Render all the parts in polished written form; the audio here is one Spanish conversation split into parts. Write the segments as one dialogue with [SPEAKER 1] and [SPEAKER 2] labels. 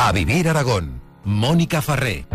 [SPEAKER 1] A Vivir Aragón, Mónica Farré.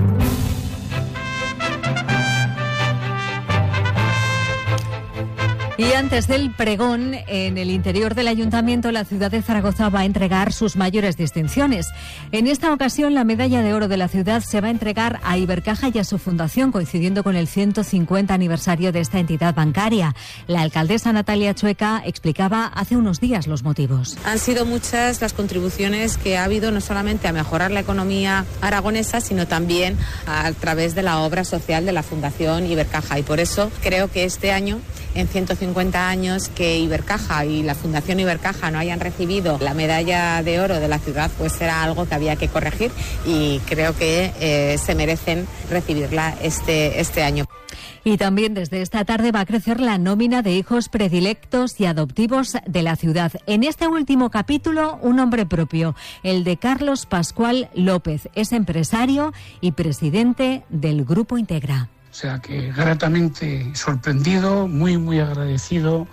[SPEAKER 2] Y antes del pregón, en el interior del Ayuntamiento, la ciudad de Zaragoza va a entregar sus mayores distinciones. En esta ocasión, la medalla de oro de la ciudad se va a entregar a Ibercaja y a su fundación, coincidiendo con el 150 aniversario de esta entidad bancaria. La alcaldesa Natalia Chueca explicaba hace unos días los motivos.
[SPEAKER 3] Han sido muchas las contribuciones que ha habido, no solamente a mejorar la economía aragonesa, sino también a través de la obra social de la Fundación Ibercaja. Y por eso creo que este año, en 150 años que Ibercaja y la Fundación Ibercaja no hayan recibido la medalla de oro de la ciudad, pues era algo que había que corregir y creo que se merecen recibirla este año.
[SPEAKER 2] Y también desde esta tarde va a crecer la nómina de hijos predilectos y adoptivos de la ciudad. En este último capítulo, un nombre propio, el de Carlos Pascual López. Es empresario y presidente del Grupo Integra.
[SPEAKER 4] O sea que gratamente sorprendido, muy agradecido,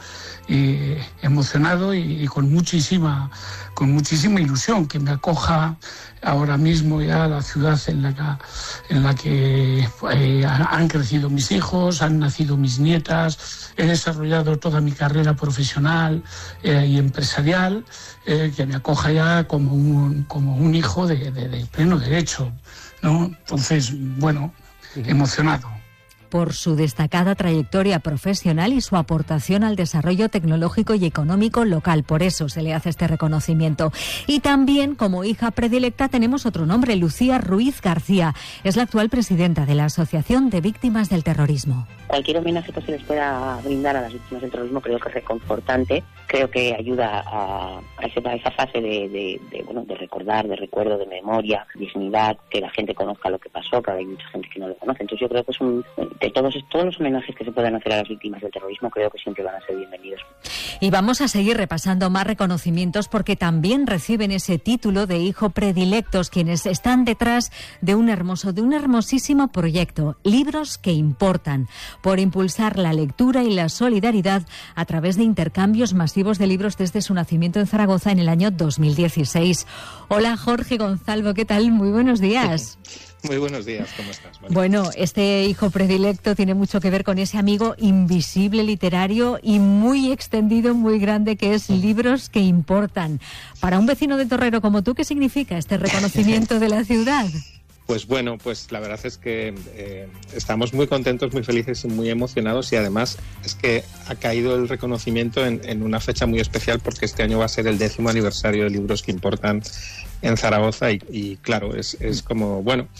[SPEAKER 4] emocionado y con muchísima ilusión que me acoja ahora mismo ya la ciudad en la que han crecido mis hijos, han nacido mis nietas, he desarrollado toda mi carrera profesional y empresarial, que me acoja ya como un hijo de pleno derecho, ¿no? Entonces, bueno, emocionado
[SPEAKER 2] por su destacada trayectoria profesional y su aportación al desarrollo tecnológico y económico local. Por eso se le hace este reconocimiento. Y también, como hija predilecta, tenemos otro nombre, Lucía Ruiz García. Es la actual presidenta de la Asociación de Víctimas del Terrorismo.
[SPEAKER 5] Cualquier homenaje que se les pueda brindar a las víctimas del terrorismo creo que es reconfortante, creo que ayuda a esa fase de recordar, de recuerdo, de memoria, dignidad, que la gente conozca lo que pasó, que hay mucha gente que no lo conoce. Entonces yo creo que es de todos los homenajes que se puedan hacer a las víctimas del terrorismo, creo que siempre van a ser bienvenidos.
[SPEAKER 2] Y vamos a seguir repasando más reconocimientos porque también reciben ese título de hijo predilectos quienes están detrás de un hermosísimo proyecto, Libros que Importan, por impulsar la lectura y la solidaridad a través de intercambios masivos de libros desde su nacimiento en Zaragoza en el año 2016. Hola Jorge Gonzalvo, ¿qué tal? Muy buenos días.
[SPEAKER 6] Muy buenos días, ¿cómo estás, María?
[SPEAKER 2] Bueno, este hijo predilecto tiene mucho que ver con ese amigo invisible literario y muy extendido, muy grande, que es Libros que Importan. Para un vecino de Torrero como tú, ¿qué significa este reconocimiento de la ciudad?
[SPEAKER 6] Pues bueno, pues la verdad es que estamos muy contentos, muy felices y muy emocionados, y además es que ha caído el reconocimiento en una fecha muy especial porque este año va a ser el 10º aniversario de Libros que Importan en Zaragoza y claro, es como, bueno,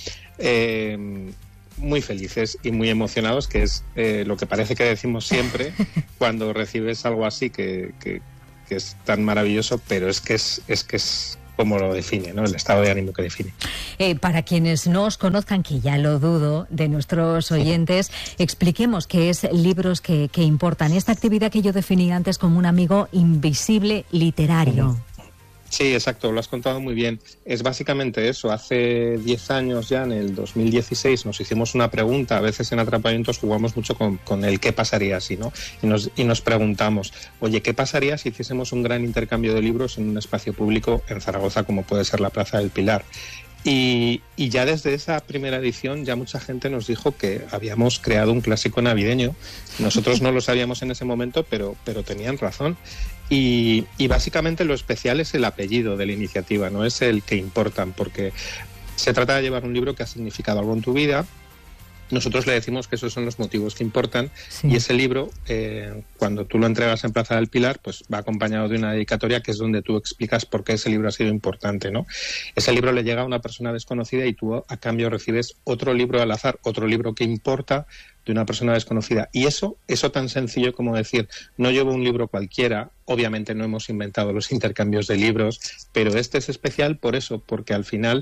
[SPEAKER 6] muy felices y muy emocionados, que es lo que parece que decimos siempre cuando recibes algo así que es tan maravilloso, pero es que es como lo define, ¿no? El estado de ánimo que define.
[SPEAKER 2] Para quienes no os conozcan, que ya lo dudo, de nuestros oyentes, expliquemos qué es Libros que Importan. Esta actividad que yo definí antes como un amigo invisible literario.
[SPEAKER 6] Sí, exacto, lo has contado muy bien. Es básicamente eso. Hace 10 años ya, en el 2016, nos hicimos una pregunta. A veces en Atrapamientos jugamos mucho con el qué pasaría si, ¿no? Y nos preguntamos, oye, ¿qué pasaría si hiciésemos un gran intercambio de libros en un espacio público en Zaragoza, como puede ser la Plaza del Pilar? Y ya desde esa primera edición ya mucha gente nos dijo que habíamos creado un clásico navideño. Nosotros no lo sabíamos en ese momento, pero tenían razón. Y básicamente lo especial es el apellido de la iniciativa, no es el que importan, porque se trata de llevar un libro que ha significado algo en tu vida. Nosotros le decimos que esos son los motivos que importan, sí. Y ese libro, cuando tú lo entregas en Plaza del Pilar, pues va acompañado de una dedicatoria que es donde tú explicas por qué ese libro ha sido importante, ¿no? Ese libro le llega a una persona desconocida y tú a cambio recibes otro libro al azar, otro libro que importa de una persona desconocida. Y eso tan sencillo como decir, no llevo un libro cualquiera. Obviamente no hemos inventado los intercambios de libros, pero este es especial por eso, porque al final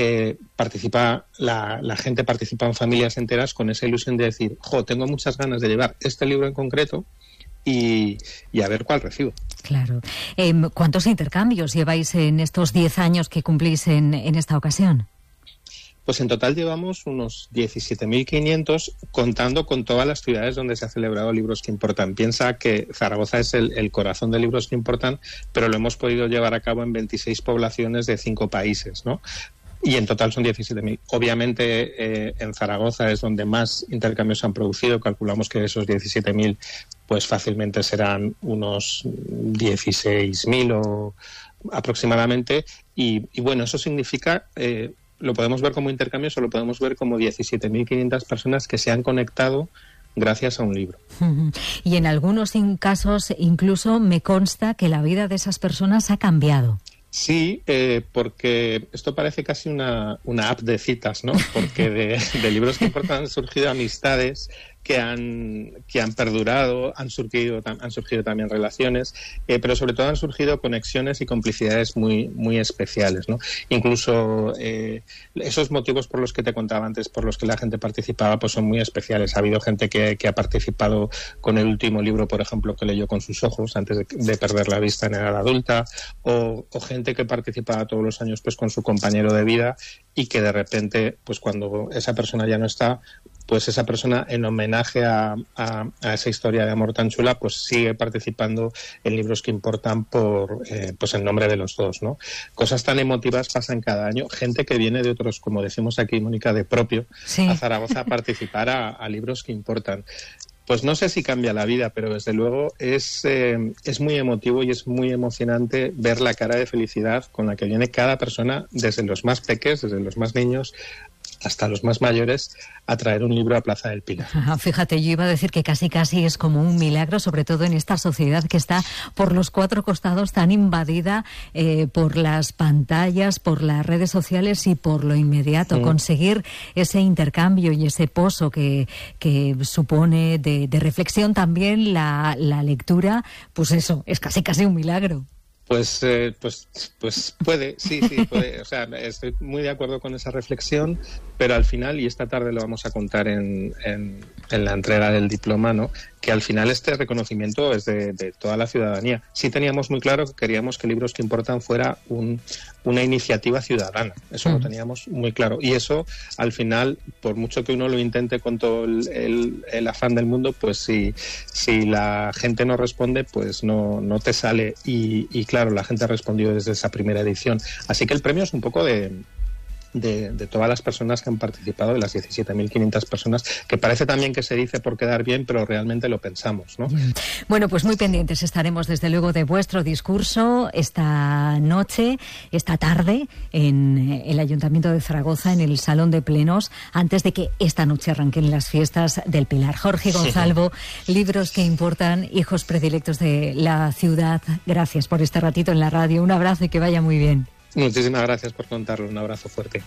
[SPEAKER 6] la gente participa en familias enteras con esa ilusión de decir, tengo muchas ganas de llevar este libro en concreto y a ver cuál recibo.
[SPEAKER 2] Claro. ¿Cuántos intercambios lleváis en estos 10 años que cumplís en esta ocasión?
[SPEAKER 6] Pues en total llevamos unos 17.500, contando con todas las ciudades donde se ha celebrado Libros que Importan. Piensa que Zaragoza es el corazón de Libros que Importan, pero lo hemos podido llevar a cabo en 26 poblaciones de 5 países, ¿no? Y en total son 17.000. Obviamente en Zaragoza es donde más intercambios se han producido. Calculamos que esos 17.000 pues fácilmente serán unos 16.000 o aproximadamente. Y bueno, eso significa... lo podemos ver como intercambios o lo podemos ver como 17.500 personas que se han conectado gracias a un libro.
[SPEAKER 2] Y en algunos casos incluso me consta que la vida de esas personas ha cambiado.
[SPEAKER 6] Sí, porque esto parece casi una app de citas, ¿no? Porque de libros que importan han surgido amistades que han perdurado, han surgido también relaciones, pero sobre todo han surgido conexiones y complicidades muy especiales, ¿no? Incluso esos motivos por los que te contaba antes, por los que la gente participaba, pues son muy especiales. Ha habido gente que ha participado con el último libro, por ejemplo, que leyó con sus ojos antes de perder la vista en edad adulta, o gente que participaba todos los años pues con su compañero de vida y que de repente, pues cuando esa persona ya no está, pues esa persona, en homenaje a esa historia de amor tan chula, pues sigue participando en libros que importan por pues en nombre de los dos, ¿no? Cosas tan emotivas pasan cada año. Gente que viene de otros, como decimos aquí, Mónica, de propio, sí, a Zaragoza a participar a libros que importan. Pues no sé si cambia la vida, pero desde luego es muy emotivo y es muy emocionante ver la cara de felicidad con la que viene cada persona, desde los más peques, desde los más niños, hasta los más mayores, a traer un libro a Plaza del Pilar.
[SPEAKER 2] Fíjate, yo iba a decir que casi es como un milagro, sobre todo en esta sociedad que está por los cuatro costados tan invadida por las pantallas, por las redes sociales y por lo inmediato. Sí. Conseguir ese intercambio y ese pozo que supone de reflexión también la lectura, pues eso, es casi un milagro.
[SPEAKER 6] Pues puede, sí, puede. O sea, estoy muy de acuerdo con esa reflexión, pero al final, y esta tarde lo vamos a contar en la entrega del diploma, ¿no?, que al final este reconocimiento es de toda la ciudadanía. Sí teníamos muy claro que queríamos que Libros que Importan fuera una iniciativa ciudadana. Eso lo teníamos muy claro. Y eso, al final, por mucho que uno lo intente con todo el afán del mundo, pues si la gente no responde, pues no te sale. Y claro, la gente ha respondido desde esa primera edición. Así que el premio es un poco de todas las personas que han participado, de las 17.500 personas, que parece también que se dice por quedar bien, pero realmente lo pensamos, ¿no?
[SPEAKER 2] Bueno, pues muy pendientes estaremos desde luego de vuestro discurso esta tarde, en el Ayuntamiento de Zaragoza, en el Salón de Plenos, antes de que esta noche arranquen las fiestas del Pilar. Jorge Gonzalvo, sí. Libros que importan, hijos predilectos de la ciudad. Gracias por este ratito en la radio. Un abrazo y que vaya muy bien.
[SPEAKER 6] Muchísimas gracias por contarlo. Un abrazo fuerte.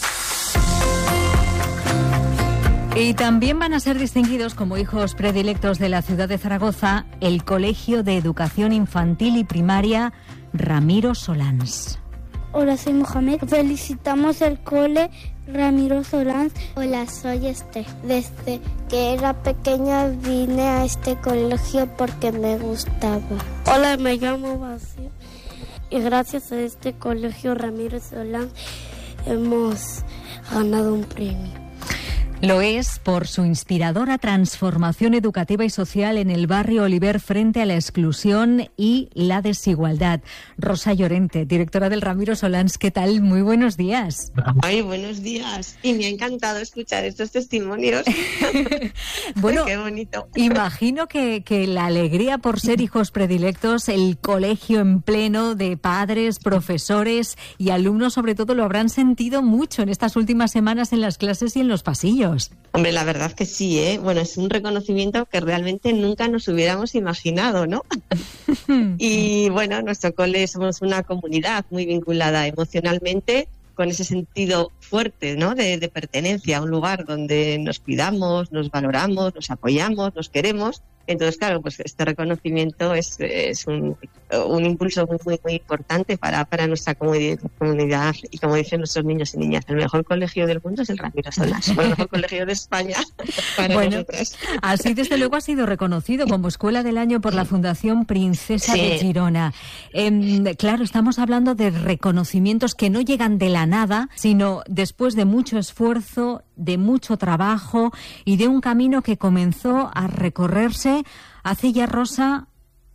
[SPEAKER 2] Y también van a ser distinguidos como hijos predilectos de la ciudad de Zaragoza el Colegio de Educación Infantil y Primaria Ramiro Solans.
[SPEAKER 7] Hola, soy Mohamed. Felicitamos el cole Ramiro Solans.
[SPEAKER 8] Hola, soy Esther. Desde que era pequeña vine a este colegio porque me gustaba.
[SPEAKER 7] Hola, me llamo Basil. Y gracias a este colegio Ramiro Solans hemos ganado un premio.
[SPEAKER 2] Lo es por su inspiradora transformación educativa y social en el barrio Oliver frente a la exclusión y la desigualdad. Rosa Llorente, directora del Ramiro Solans, ¿qué tal? Muy buenos días.
[SPEAKER 9] Ay, buenos días. Y me ha encantado escuchar estos testimonios.
[SPEAKER 2] Bueno,
[SPEAKER 9] qué bonito.
[SPEAKER 2] Imagino que la alegría por ser hijos predilectos, el colegio en pleno de padres, profesores y alumnos sobre todo lo habrán sentido mucho en estas últimas semanas en las clases y en los pasillos.
[SPEAKER 9] Hombre, la verdad que sí, ¿eh? Bueno, es un reconocimiento que realmente nunca nos hubiéramos imaginado, ¿no? Y bueno, nuestro cole somos una comunidad muy vinculada emocionalmente, con ese sentido fuerte, ¿no?, de pertenencia a un lugar donde nos cuidamos, nos valoramos, nos apoyamos, nos queremos. Entonces, claro, pues este reconocimiento es un impulso muy importante para nuestra comunidad y, como dicen nuestros niños y niñas, el mejor colegio del mundo es el Ramiro Solans, el mejor colegio de España para nosotras.
[SPEAKER 2] Así desde luego ha sido reconocido como Escuela del Año por la Fundación Princesa de Girona. Claro, estamos hablando de reconocimientos que no llegan de la nada, sino después de mucho esfuerzo, de mucho trabajo y de un camino que comenzó a recorrerse hace ya, Rosa,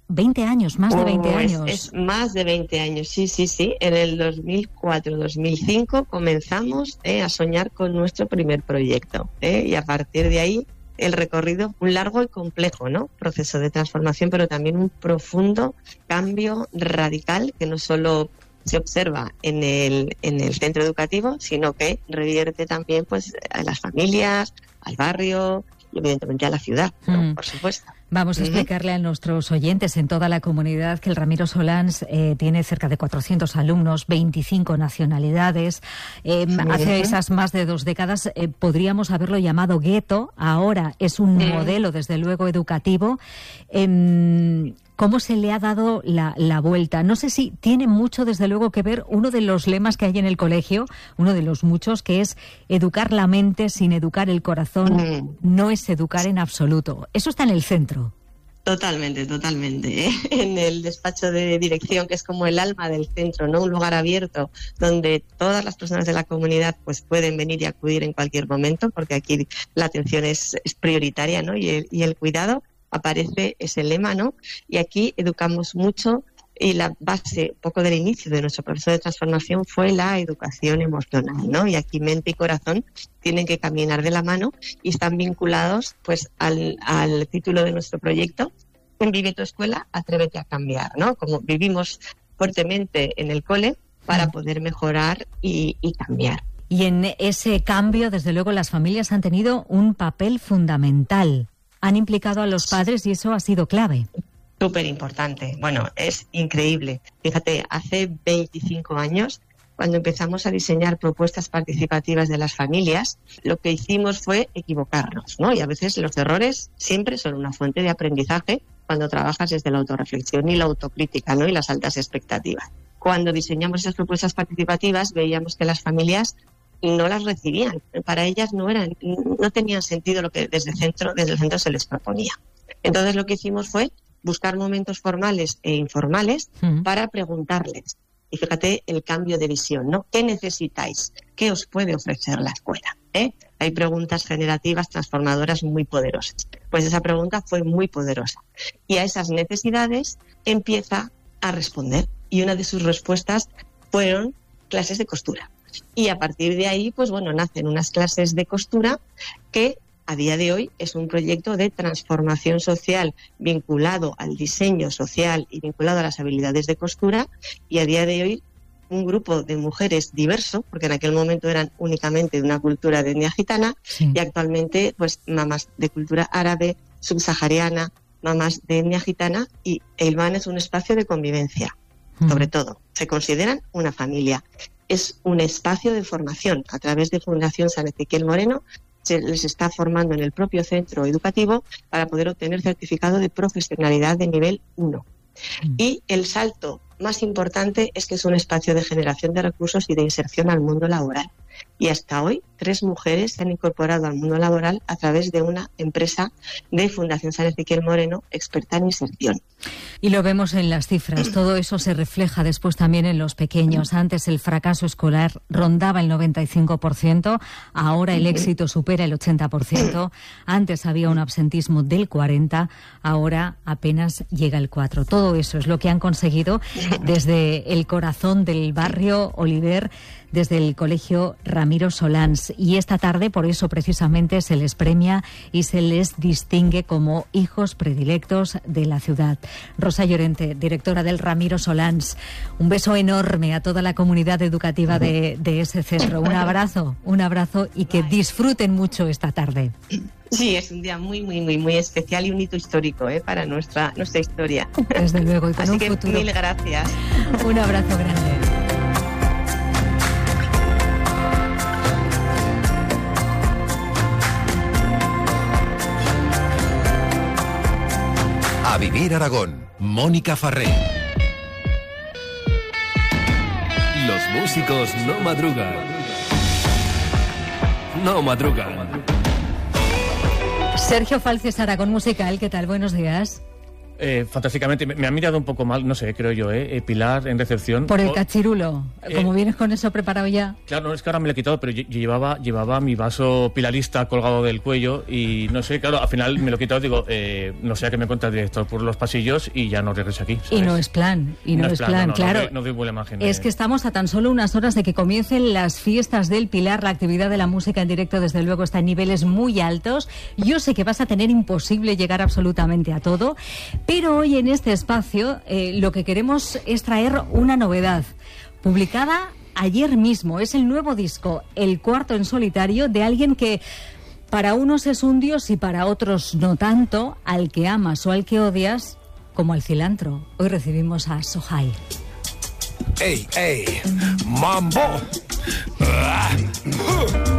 [SPEAKER 2] 20 años, más de 20 años.
[SPEAKER 9] Es más de 20 años, sí. En el 2004-2005 comenzamos a soñar con nuestro primer proyecto. Y a partir de ahí, el recorrido, un largo y complejo, ¿no?, proceso de transformación, pero también un profundo cambio radical que no solo se observa en el centro educativo, sino que revierte también pues a las familias, al barrio y evidentemente a la ciudad, ¿no? Por supuesto.
[SPEAKER 2] Vamos a explicarle a nuestros oyentes en toda la comunidad que el Ramiro Solans tiene cerca de 400 alumnos, 25 nacionalidades. Hace esas más de 2 décadas podríamos haberlo llamado gueto, ahora es un modelo, desde luego, educativo. ¿Cómo se le ha dado la vuelta? No sé si tiene mucho, desde luego, que ver uno de los lemas que hay en el colegio, uno de los muchos, que es educar la mente sin educar el corazón, no es educar en absoluto. Eso está en el centro.
[SPEAKER 9] Totalmente. En el despacho de dirección, que es como el alma del centro, ¿no? Un lugar abierto donde todas las personas de la comunidad pues pueden venir y acudir en cualquier momento, porque aquí la atención es prioritaria, ¿no? Y el cuidado. Aparece ese lema, ¿no? Y aquí educamos mucho, y la base, un poco del inicio de nuestro proceso de transformación fue la educación emocional, ¿no? Y aquí mente y corazón tienen que caminar de la mano y están vinculados pues al título de nuestro proyecto, Vive tu escuela, atrévete a cambiar, ¿no? Como vivimos fuertemente en el cole para poder mejorar y cambiar.
[SPEAKER 2] Y en ese cambio, desde luego, las familias han tenido un papel fundamental. Han implicado a los padres y eso ha sido clave.
[SPEAKER 9] Súper importante. Bueno, es increíble. Fíjate, hace 25 años, cuando empezamos a diseñar propuestas participativas de las familias, lo que hicimos fue equivocarnos, ¿no? Y a veces los errores siempre son una fuente de aprendizaje cuando trabajas desde la autorreflexión y la autocrítica, ¿no? Y las altas expectativas. Cuando diseñamos esas propuestas participativas, veíamos que las familias no las recibían. Para ellas no tenían sentido lo que desde el centro se les proponía. Entonces lo que hicimos fue buscar momentos formales e informales para preguntarles. Y fíjate el cambio de visión, ¿no? ¿Qué necesitáis? ¿Qué os puede ofrecer la escuela? Hay preguntas generativas, transformadoras muy poderosas. Pues esa pregunta fue muy poderosa. Y a esas necesidades empieza a responder. Y una de sus respuestas fueron clases de costura. Y a partir de ahí, pues bueno, nacen unas clases de costura que a día de hoy es un proyecto de transformación social vinculado al diseño social y vinculado a las habilidades de costura, y a día de hoy un grupo de mujeres diverso, porque en aquel momento eran únicamente de una cultura de etnia gitana, y actualmente pues mamás de cultura árabe, subsahariana, mamás de etnia gitana, y Eilvan es un espacio de convivencia, sobre todo. Se consideran una familia. Es un espacio de formación. A través de Fundación San Ezequiel Moreno se les está formando en el propio centro educativo para poder obtener certificado de profesionalidad de nivel 1. Y el salto más importante es que es un espacio de generación de recursos y de inserción al mundo laboral. Y hasta hoy 3 mujeres se han incorporado al mundo laboral a través de una empresa de Fundación San Ezequiel Moreno, experta en inserción.
[SPEAKER 2] Y lo vemos en las cifras. Todo eso se refleja después también en los pequeños. Antes el fracaso escolar rondaba el 95%, ahora el éxito supera el 80%. Antes había un absentismo del 40%, ahora apenas llega el 4%. Todo eso es lo que han conseguido desde el corazón del barrio Oliver, desde el Colegio Ramiro Solans. Y esta tarde, por eso precisamente, se les premia y se les distingue como hijos predilectos de la ciudad. Rosa Llorente, directora del Ramiro Solans, un beso enorme a toda la comunidad educativa de ese centro. Un abrazo y que disfruten mucho esta tarde.
[SPEAKER 9] Sí, es un día muy especial y un hito histórico para nuestra historia.
[SPEAKER 2] Desde luego, y con
[SPEAKER 9] así
[SPEAKER 2] un
[SPEAKER 9] que
[SPEAKER 2] futuro.
[SPEAKER 9] Mil gracias.
[SPEAKER 2] Un abrazo grande.
[SPEAKER 1] A Vivir Aragón, Mónica Farré.
[SPEAKER 10] Los músicos no madrugan. No madrugan.
[SPEAKER 2] Sergio Falces, Aragón Musical, ¿qué tal? Buenos días.
[SPEAKER 11] Fantásticamente. Me ha mirado un poco mal, no sé, creo yo, Pilar en recepción.
[SPEAKER 2] Por el cachirulo. Como vienes con eso preparado ya.
[SPEAKER 11] Claro, no, es que ahora me lo he quitado, pero yo llevaba mi vaso pilarista colgado del cuello y no sé, claro, al final me lo he quitado, digo, no sé a qué me encuentra el director por los pasillos y ya no regreso aquí, ¿sabes?
[SPEAKER 2] Y no es plan, claro.
[SPEAKER 11] No doy buena imagen.
[SPEAKER 2] Es que estamos a tan solo unas horas de que comiencen las fiestas del Pilar. La actividad de la música en directo, desde luego, está en niveles muy altos. Yo sé que vas a tener imposible llegar absolutamente a todo, pero hoy en este espacio lo que queremos es traer una novedad publicada ayer mismo. Es el nuevo disco, el cuarto en solitario, de alguien que para unos es un dios y para otros no tanto, al que amas o al que odias, como al cilantro. Hoy recibimos a Sohai.
[SPEAKER 1] ¡Ey, ey! ¡Mambo!